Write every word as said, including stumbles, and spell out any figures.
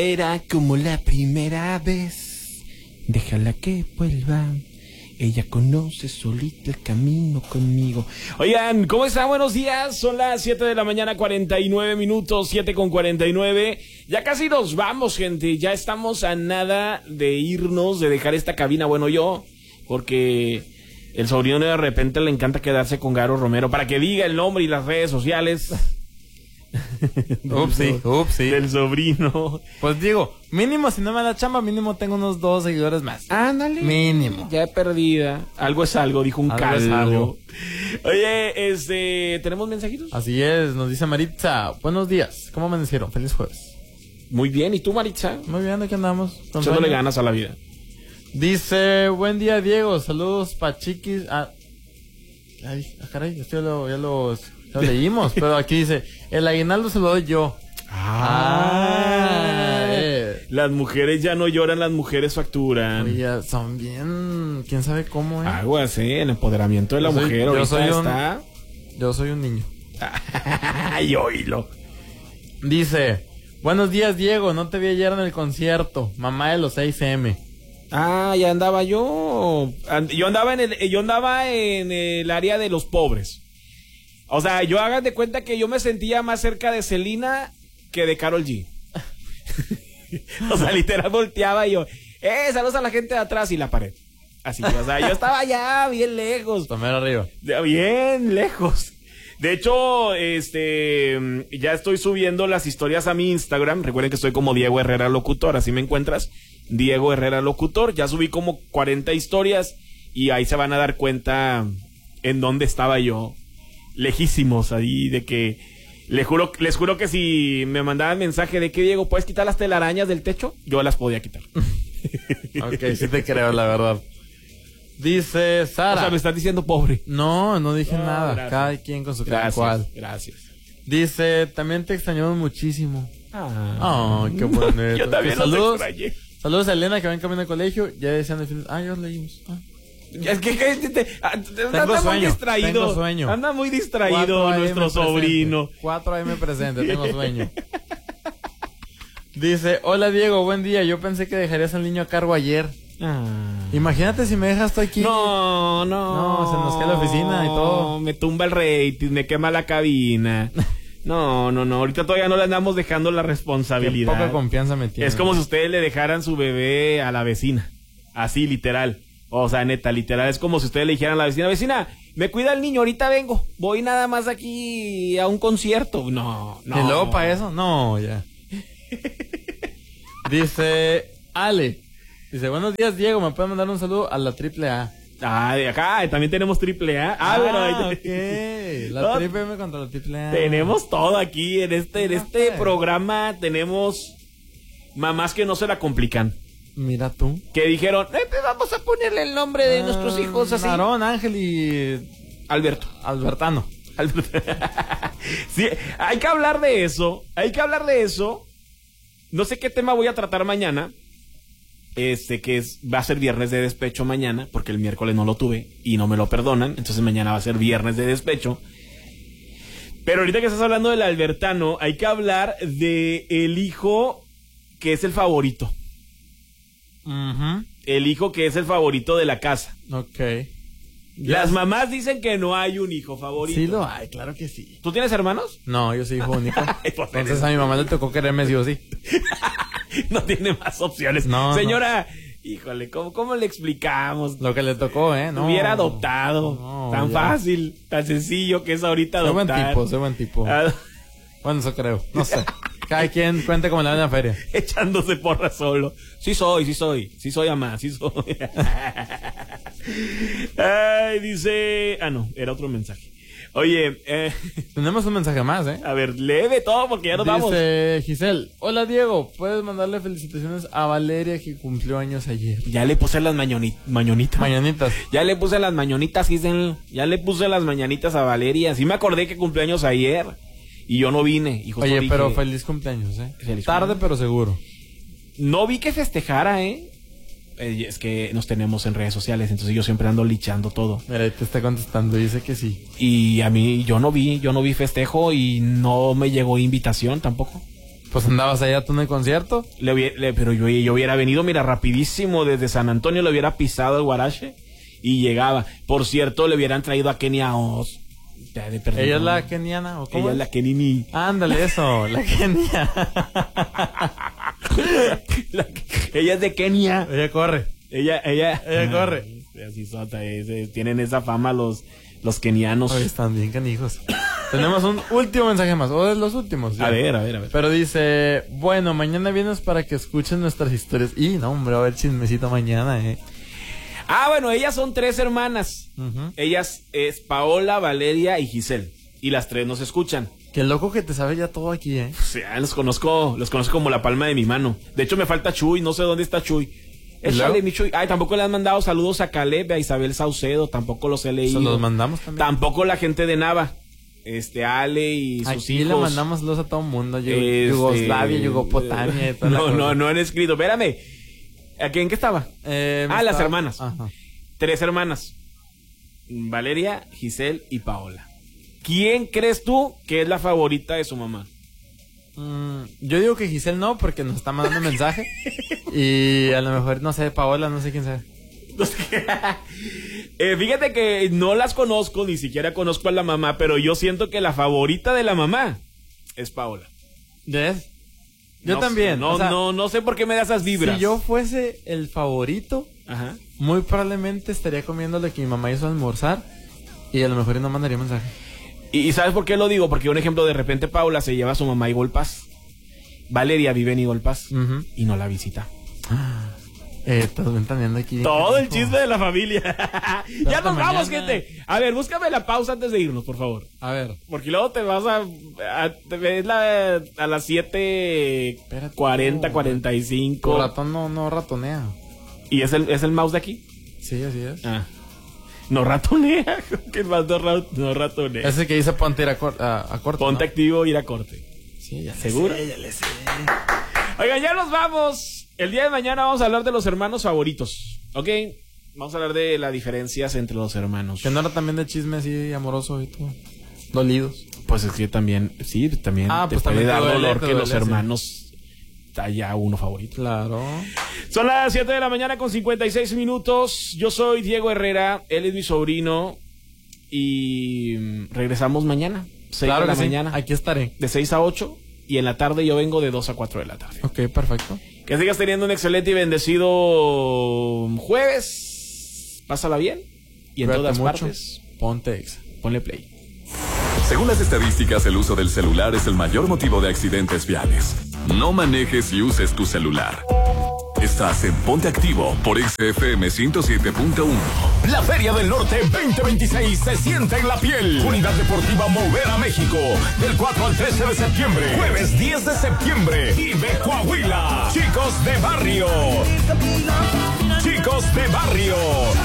Era como la primera vez, déjala que vuelva. Ella conoce solita el camino conmigo. Oigan, ¿cómo están? Buenos días. Son las siete de la mañana, cuarenta y nueve minutos, siete con cuarenta y nueve. Ya casi nos vamos, gente. Ya estamos a nada de irnos, de dejar esta cabina. Bueno, yo, porque el sobrino de repente le encanta quedarse con Garo Romero para que diga el nombre y las redes sociales. Ups, sí, ups, sí. Del sobrino. Pues digo, mínimo si no me da chamba, mínimo tengo unos dos seguidores más. Ándale. Mínimo. Ya perdida. Algo es algo, dijo un Algo calvo. es algo. Oye, este, ¿tenemos mensajitos? Así es, nos dice Maritza. Buenos días, ¿cómo amanecieron? Feliz jueves. Muy bien, ¿y tú, Maritza? Muy bien, aquí andamos. Echándole ganas a la vida. Dice, buen día, Diego. Saludos pa' chiquis. Ah, ay, ah, caray, esto ya lo, ya lo, ya lo leímos. Pero aquí dice, el aguinaldo se lo doy yo. Ah, eh. Las mujeres ya no lloran, las mujeres facturan. Oye, son bien, quién sabe cómo, eh. Aguas, eh, el empoderamiento de la Yo soy- mujer. yo Ahorita soy un- está. Yo soy un niño. Ay, oílo. Dice, buenos días, Diego. No te vi ayer en el concierto. Mamá de los seis eme. Ah, ya andaba yo. And- Yo andaba en el, yo andaba en el área de los pobres. O sea, yo hagan de cuenta que yo me sentía más cerca de Selena que de Karol G. O sea, literal volteaba y yo, eh, saludos a la gente de atrás y la pared. Así, o sea, yo estaba allá bien lejos. Tomar arriba. De- Bien lejos. De hecho, este, ya estoy subiendo las historias a mi Instagram. Recuerden que estoy como Diego Herrera Locutor, así me encuentras. Diego Herrera Locutor. Ya subí como cuarenta historias y ahí se van a dar cuenta en dónde estaba yo. Lejísimos ahí, de que les juro, les juro que si me mandaban mensaje de que Diego, ¿puedes quitar las telarañas del techo? Yo las podía quitar. Ok, sí te creo, la verdad. Dice Sara. O sea, me estás diciendo pobre. No, no dije No, nada. gracias. Cada quien con su cada Gracias, cual. gracias. Dice, también te extrañamos muchísimo. Ah. Ay, qué bonito. Yo también los saludos, extrañé. saludos a Elena que va en camino al colegio. Ya decían el fin. Ah, ya los leímos. Ah. Es que, que te, te, ah, te- anda muy sueño, distraído. tengo sueño. Anda muy distraído cuatro a eme nuestro sobrino. cuatro a eme presente, tengo sueño. Dice, hola Diego, buen día. Yo pensé que dejarías al niño a cargo ayer. Ah. Imagínate si me dejas tú aquí. No, no. No, se nos cae la oficina y todo. Me tumba el rating, me quema la cabina. No, no, no. Ahorita todavía no le andamos dejando la Qué responsabilidad. poca confianza me tiene. Es como si ustedes le dejaran su bebé a la vecina. Así, literal. O sea, neta, literal. Es como si ustedes le dijeran a la vecina, vecina, me cuida el niño, ahorita vengo. Voy nada más aquí a un concierto. No, no. ¿Y luego para eso? No, ya. Dice Ale. Dice, buenos días, Diego. ¿Me puedes mandar un saludo a la triple A? Ah, de acá también tenemos triple A. Ah, bueno, ahí te- ok. La No, triple M contra la triple A. tenemos todo aquí en este, en No este sé. programa. Tenemos mamás que no se la complican. Mira tú. Que dijeron, eh, pues vamos a ponerle el nombre de nuestros hijos así. Aarón, Ángel y Alberto. Albertano. Alberto. Sí, hay que hablar de eso. Hay que hablar de eso. No sé qué tema voy a tratar mañana. Este, que es, va a ser viernes de despecho mañana, porque el miércoles no lo tuve y no me lo perdonan. Entonces mañana va a ser viernes de despecho. Pero ahorita que estás hablando del Albertano, hay que hablar de el hijo que es el favorito. Uh-huh. El hijo que es el favorito de la casa. Ok. Las Ya- mamás dicen que no hay un hijo favorito. Sí lo hay, claro que sí. ¿Tú tienes hermanos? No, yo soy hijo único. Ay, pues, Entonces a mi mamá le tocó quererme sí o sí. No tiene más opciones. No, Señora, híjole, ¿cómo, ¿cómo le explicamos? Lo que le tocó, ¿eh? No. Hubiera adoptado. No, tan ya. fácil, tan sencillo que es ahorita Soy adoptar. buen tipo, soy buen tipo. Ah, Bueno, eso creo. No sé. Cada quien cuente como la ve en la feria. echándose porra solo. Sí soy, sí soy. Sí soy amá, sí soy. Ay, dice... Ah, no, era otro mensaje. Oye, eh, Tenemos un mensaje más, ¿eh? a ver, lee de todo porque ya nos vamos. Dice Giselle, hola Diego, ¿puedes mandarle felicitaciones a Valeria que cumplió años ayer? Ya le puse las mañoni- mañonitas. Mañanitas. Ya le puse las mañanitas, Giselle. Ya le puse las mañanitas a Valeria. Sí me acordé que cumpleaños ayer. Y yo no vine. Y justo Oye, dije, pero feliz cumpleaños, ¿eh? Feliz Tarde, cumpleaños. pero seguro. no vi que festejara, ¿eh? Eh, Es que nos tenemos en redes sociales, entonces yo siempre ando lichando todo. Mira, ahí te está contestando, dice que sí. Y a mí, yo no vi, yo no vi festejo y no me llegó invitación tampoco. Pues andabas allá tú en el concierto. Le, hubiera- le- pero yo, yo hubiera venido, mira, rapidísimo desde San Antonio, le hubiera pisado el guarache y llegaba. Por cierto, le hubieran traído a Kenia Oz. Ya de perdido. ¿Ella es la keniana o cómo? Ella es la Kenini. Ándale, eso, la Kenia. La- ella es de Kenia. Ella corre. Ella, ella. Ella corre. Así sota, ese- tienen esa fama los, los kenianos. Oye, están bien canijos. Tenemos un último mensaje más, o de los últimos. ya. A ver, a ver, a ver. Pero dice, bueno, mañana vienes para que escuchen nuestras historias. Y no, hombre, va a haber chismecito mañana, eh. Ah, bueno, ellas son tres hermanas. Ujú. Ellas es Paola, Valeria y Giselle. Y las tres nos escuchan. Qué loco que te sabe ya todo aquí, eh. O sea, los conozco, los conozco como la palma de mi mano. De hecho, me falta Chuy, no sé dónde está Chuy. Échale, luego? mi Chuy. Ay, tampoco le han mandado saludos a Caleb, a Isabel Saucedo, tampoco los he leído. Se los mandamos también. Tampoco la gente de Nava. Este, Ale y sus Aquí hijos. le mandamos saludos a todo el mundo. Yu- Este, Yugoslavia, Yugopotamia y toda la No, cosa. no, no han escrito. Espérame. ¿A quién qué estaba? Eh, me Ah, las estaba- hermanas. Ajá. Tres hermanas. Valeria, Giselle y Paola. ¿Quién crees tú que es la favorita de su mamá? Mm, yo digo que Giselle no, porque nos está mandando mensaje. Y a lo mejor, no sé, Paola, no sé quién sea. Eh, fíjate que no las conozco, ni siquiera conozco a la mamá, pero yo siento que la favorita de la mamá es Paola. ¿Ves? Yo No también. sé, no, o sea, no, no sé por qué me da esas vibras. Si yo fuese el favorito, Ajá. muy probablemente estaría comiendo lo que mi mamá hizo almorzar. Y a lo mejor no mandaría mensaje. Y, y ¿sabes por qué lo digo? Porque un ejemplo, de repente Paula se lleva a su mamá a Igolpaz. Valeria vive en Igolpaz Ujú. y no la visita. Eh, estás ventaneando aquí. Todo el carajo. chisme de la familia. Ya Hasta nos vamos, mañana. gente. A ver, búscame la pausa antes de irnos, por favor. A ver. Porque luego te vas a... a te ves la, a las siete Espérate. cuarenta, cuarenta y Tu cinco. ratón no, no ratonea. ¿Y es el, es el mouse de aquí? Sí, así es. Ah. No ratonea. ¿Qué más no, ra- no ratonea? Ese que dice ponte ir a, cor- a, a corte. Ponte ¿no? activo, ir a corte. Sí, ya le ¿Seguro? sé, ya le sé. Oigan, ya nos vamos. El día de mañana vamos a hablar de los hermanos favoritos. ¿Ok? Vamos a hablar de las diferencias entre los hermanos. Que no era también de chisme así amoroso y todo. Dolidos. Pues es que también, sí, también Ah, te pues puede también te dar duele, dolor te que duele, los sí. hermanos haya uno favorito. Claro. Son las siete de la mañana con cincuenta y seis minutos. Yo soy Diego Herrera, él es mi sobrino y mm, regresamos mañana, seis Claro de la que sí. mañana, Aquí estaré. de seis a ocho, y en la tarde yo vengo de dos a cuatro de la tarde. Ok, perfecto. Que sigas teniendo un excelente y bendecido jueves. Pásala bien y en Cuídate todas mucho. partes Ponte exa. ponle play. Según las estadísticas, el uso del celular es el mayor motivo de accidentes viales. No manejes y uses tu celular. Estás en Ponte Activo por X F M ciento siete punto uno. La Feria del Norte veinte veintiséis se siente en la piel. Unidad Deportiva Mover a México. Del cuatro al trece de septiembre. Jueves diez de septiembre. Vive Coahuila. Chicos de barrio. Chicos de barrio.